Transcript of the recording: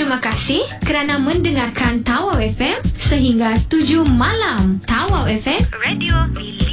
Terima kasih kerana mendengarkan Tawau FM sehingga 7 malam. Tawau FM, Radio Pilihan.